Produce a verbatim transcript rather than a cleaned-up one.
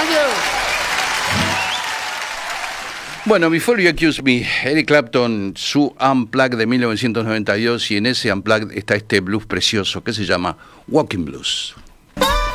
Thank you. Bueno, Before You Accuse Me, Eric Clapton, su Unplugged de mil novecientos noventa y dos, y en ese Unplugged está este blues precioso que se llama Walking Blues.